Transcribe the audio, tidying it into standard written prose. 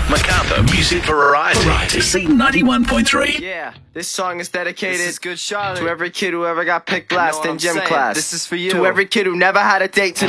Macarthur Music Variety. C91.3. Yeah, this song is dedicated This is good, Charlotte. to every kid who ever got picked last what in I'm gym saying. class. This is for you. To every kid who never had a date tonight.